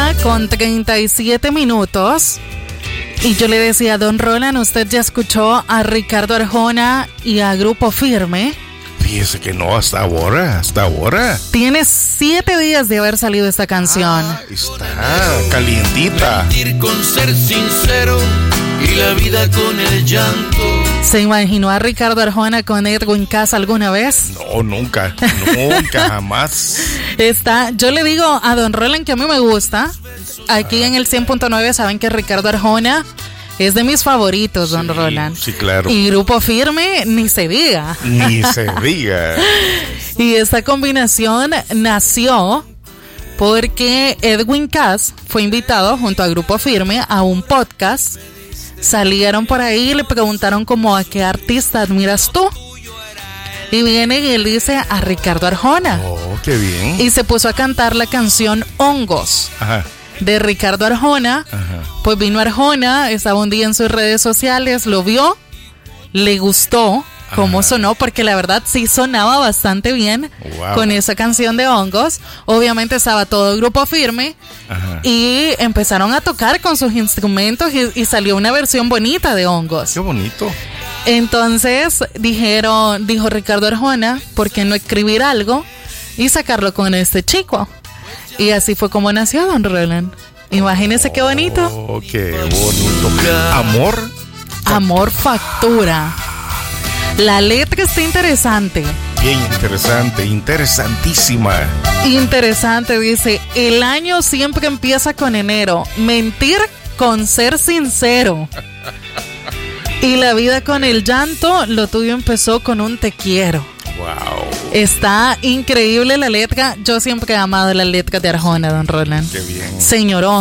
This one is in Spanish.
1:37. Y yo le decía, don Roland, ¿usted ya escuchó a Ricardo Arjona y a Grupo Firme? Fíjese que no, hasta ahora. Tiene 7 días de haber salido esta canción. Está calientita. Mentir con ser sincero y la vida con el llanto. ¿Se imaginó a Ricardo Arjona con Edwin Cass alguna vez? No, nunca, jamás. Yo le digo a don Roland que a mí me gusta. Aquí en el 100.9 saben que Ricardo Arjona es de mis favoritos, don Roland. Sí, claro. Y Grupo Firme, ni se diga. Y esta combinación nació porque Edwin Cass fue invitado junto a Grupo Firme a un podcast. Salieron por ahí y le preguntaron como a qué artista admiras tú. Y viene y él dice a Ricardo Arjona. Oh, qué bien. Y se puso a cantar la canción Hongos. Ajá. De Ricardo Arjona. Ajá. Pues vino Arjona, estaba un día en sus redes sociales, lo vio, le gustó cómo sonó, porque la verdad sí sonaba bastante bien. Wow. Con esa canción de Hongos. Obviamente estaba todo el Grupo Firme. Ajá. Y empezaron a tocar con sus instrumentos y salió una versión bonita de Hongos. Qué bonito. Entonces dijo Ricardo Arjona, ¿por qué no escribir algo y sacarlo con este chico? Y así fue como nació don Roland. Imagínese qué bonito. Oh, qué bonito. Amor factura. La letra está interesante. Bien interesante, interesantísima. Interesante, dice, el año siempre empieza con enero. Mentir con ser sincero. Y la vida con el llanto, lo tuyo empezó con un te quiero. Wow. Está increíble la letra. Yo siempre he amado las letras de Arjona, don Roland. Qué bien. Señorón.